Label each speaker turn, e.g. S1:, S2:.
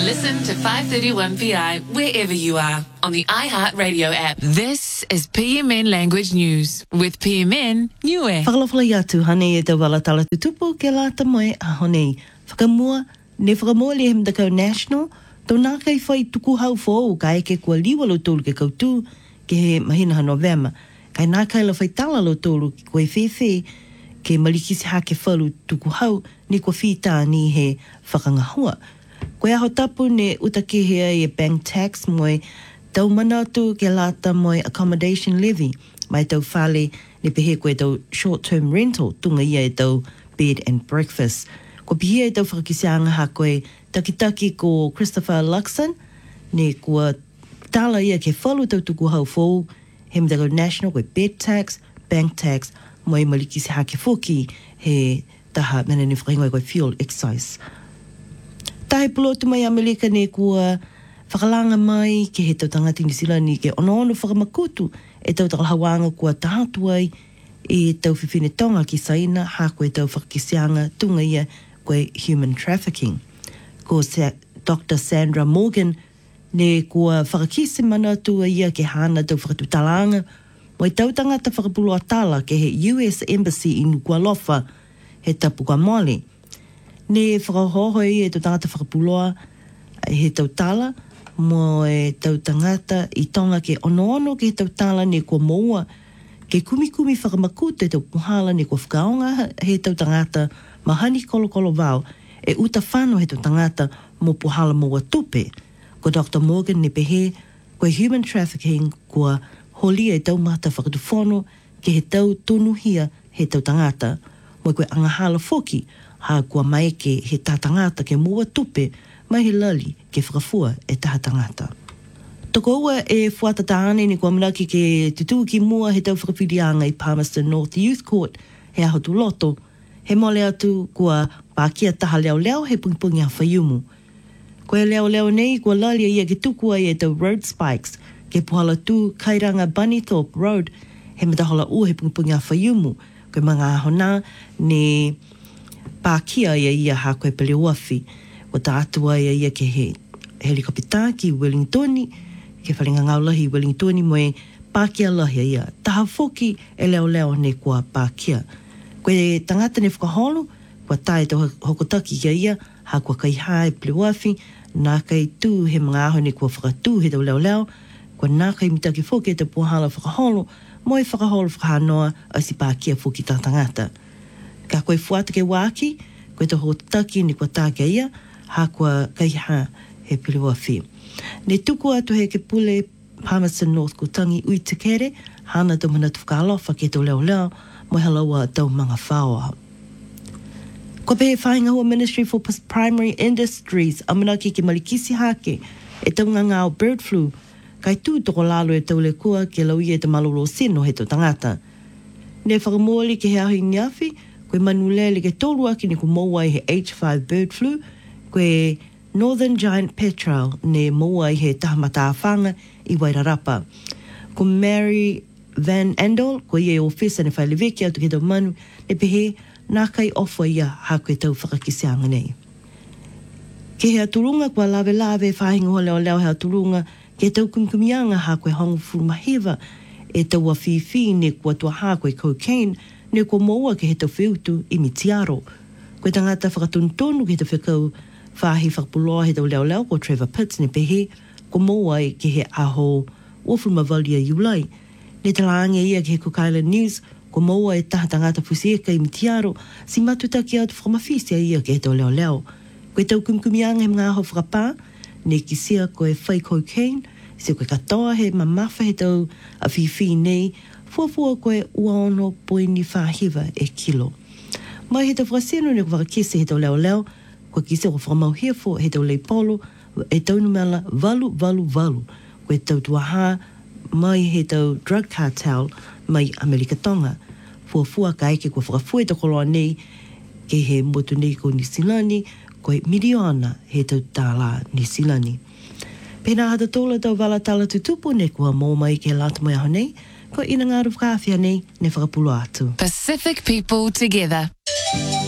S1: Listen to 531PI wherever you are on the iHeartRadio app. This is PMN Language News with PMN Niue.
S2: Whakalawhala atu hane e tau wala tala tutupu ke lata moe a hone. Whakamua, ne whakamua le hem dakau national, tau nā kai whai tuku hau fōu ka eke kua liwa lo tōlu ke kautu ke he mahina ha Novema. Kai nā kai la whai tala lo tōlu ki koe whewhe ke malikisi ha ke whalu tuku hau ni kua whita ni he whakangahua. Koe aho tapu ne utakehea e bank tax moe tau mana atu ke lata moe accommodation levy mai tau whale ne pehe koe tau short-term rental tunga ia e tau bed and breakfast. Ko pihia e tau whakakisianga ha koe takitaki ko Christopher Luxon ne kua tala ia ke whalu tau tuku hau fōu he mtako national koe bed tax, bank tax, moe malikisi ha ke whoki he taha mena ni whakaingoe koe fuel excise. Tahe pulotu mai Amerika ne kua whakalanga mai ke he tau tangati New Zealand ni ke ono whakamakutu e tau takalahawanga kua tahatuai e tau whiwhine tonga ki saina ha koe tau whakakisianga tunga ia koe human trafficking. Ko Dr. Sandra Morgan ne kua whakakisi mana tua ia ke hana tau whakatutalanga mo i tau tangata whakapulua tala ke he US Embassy in Kualofa he tapu ka mole. Ne whakahoho e tau tangata whakapulua he tau tala mo e tau tangata i tonga ke ono ke tau tala ne kua moua ke kumikumi whakamakuta e tau puhala ne kua whakaonga he tau tangata mahani kolokolo vau e uta whano he tau tangata mo puhala moua tupe. Ko Dr. Morgan ne pehe koe human trafficking kua holia e tau mata whakatuwhono ke he tau tonuhia he tau tangata mo koe angahala foki ha kua mai ke he tātangata ke mua tupe mai he lali ke whakafua e taha tangata. Toko ua e whuatataane ni kua manaki ke tutu ki mua he tau whakawhirianga i Palmerston North Youth Court he aho tu loto, he mole atu kua pākia taha leo he pungpungi a whaiumu. Koe leo nei kua lalia ia ke tukua i e tau road spikes ke puhala tu Kairanga Bunnythorpe Road he matahola ua he pungpungi a whaiumu koe mga ahona ne pākia ia ha koe pele uafi o ta atua ia ke he helikopita ki Wellingtoni ke whalinga ngaulahi Wellingtoni moe pākia lahi ia taha foki e leo ne kua pākia koe tangata ne whakaholo kua tae tau hokotaki ia ha kua kaiha e pele uafi nā kai tū he mga aho ne kua whakatū he tau leo kua nā kai mitaki foki e te puahala whakaholo moe whakaholo whakahanoa a si pākia foki tā tangata. Ka koe fuata ke waki, koe te hotaki ni kua tāke ia, ha kua kaiha he piliwa whi. Ne tuku atu he ke pule Palmerston North ko tangi ui te kere, hana tau mana tuwhakalofa ke tau leo, mo halaua tau mga whaoa. Ko pehe whainga hua Ministry for Primary Industries, amanaki ke malikisi hake, e tau ngangao bird flu, kai tū toko lalo e tau le kua ke lau ia te malolo sino he tau tangata. Ne whakamuali ke he ahi niafi, koe manulele ke tolu aki ni ko moua he H5 bird flu, koe Northern Giant Petrel ne moua he tahamata awhanga i Wairarapa. Ko Mary Van Andel, ko ie ofisa ne whaileweki atu ke tau manu, ne pehe nā kai ofa ia ha koe tau whakakisianga nei. Ke he aturunga kua lawe whahinga hoa leo he aturunga, ke tau kumkumianga ha koe hongo furumahiva, e tau a whiwhi ne kua tua ha koe cocaine, ne kua moua ke he tau whiutu i mitiaro. Koe tangata whakatuntonu ke he tau whikau whahi whakapuloa he tau leo ko Trevor Pitts ne pehe, kua moua ke he aho ofurumavalia iulai. Ne talange ia ke he Cook Island News, kua moua e taha tangata pusieka i mitiaro, si matutaki atu whakamawhisia ia ke he tau leo. Koe tau kumkumianga he mga aho whakapā, ne kisia koe whai cocaine, se koe katoa he mamafa he tau a whiwhi nei, fuafua koe uaono poini whahiva e kilo. Mai he tau whakasino ne kua whakakise he tau leo, koe kise ko whakamauhiafo he tau leipolo, e tau numela valu, koe tau tuaha mai he tau drug cartel mai Amerika Tonga. Fuafua kai ke kua whakafue te koloa nei, ke he motu nei ko Nisilani, koe miliona he tau tāla Nisilani. Pena hata tola tau wala tala tutupu ne kua mō mai ke lata mai aho nei, ko ina ngā rufkawhia nei ne whakapulo atu.
S1: Pacific people together.